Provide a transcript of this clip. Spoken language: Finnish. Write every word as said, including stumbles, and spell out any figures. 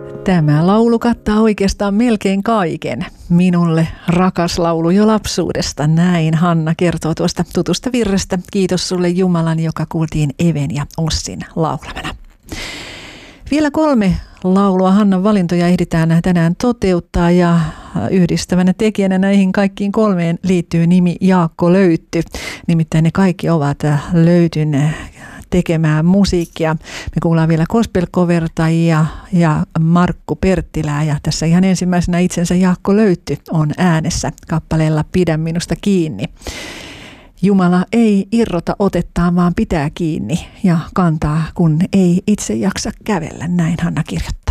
Tämä laulu kattaa oikeastaan melkein kaiken. Minulle rakas laulu jo lapsuudesta. Näin Hanna kertoo tuosta tutusta virrestä. Kiitos sulle Jumalan, joka kuultiin Even ja Ossin laulamana. Vielä kolme laulua Hannan valintoja ehditään tänään toteuttaa ja yhdistävänä tekijänä näihin kaikkiin kolmeen liittyy nimi Jaakko Löytty. Nimittäin ne kaikki ovat Löytyn tekemään musiikkia. Me kuullaan vielä gospel-covertajia ja Markku Perttilää ja tässä ihan ensimmäisenä itsensä Jaakko Löytty on äänessä kappaleella Pidä minusta kiinni. Jumala ei irrota otettaan, vaan pitää kiinni ja kantaa, kun ei itse jaksa kävellä. Näin Hanna kirjoittaa.